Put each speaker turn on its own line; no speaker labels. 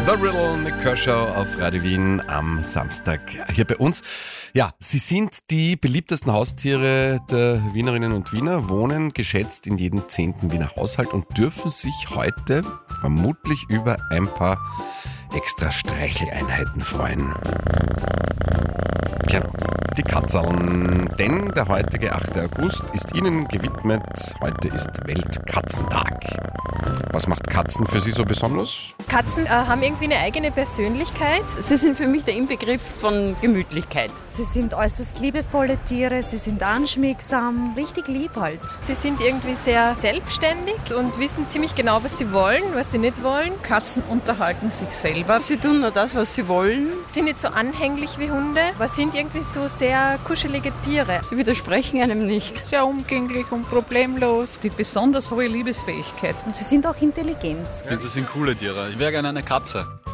The Riddle mit Kershaw auf Radio Wien am Samstag hier bei uns. Ja, sie sind die beliebtesten Haustiere der Wienerinnen und Wiener, wohnen geschätzt in jedem 10. Wiener Haushalt und dürfen sich heute vermutlich über ein paar extra Streicheleinheiten freuen. Genau, die Katzerln. Denn der heutige 8. August ist ihnen gewidmet. Heute ist Weltkatzentag. Was macht Katzen für Sie so besonders?
Katzen haben irgendwie eine eigene Persönlichkeit.
Sie sind für mich der Inbegriff von Gemütlichkeit.
Sie sind äußerst liebevolle Tiere, sie sind anschmiegsam, richtig lieb halt.
Sie sind irgendwie sehr selbstständig und wissen ziemlich genau, was sie wollen, was sie nicht wollen.
Katzen unterhalten sich selber.
Sie tun nur das, was sie wollen.
Sind nicht so anhänglich wie Hunde, aber sind irgendwie so sehr kuschelige Tiere.
Sie widersprechen einem nicht.
Sehr umgänglich und problemlos. Die besonders hohe Liebesfähigkeit.
Und sie sind auch intelligent.
Ich finde, das sind coole Tiere. Ich wäre gerne eine Katze.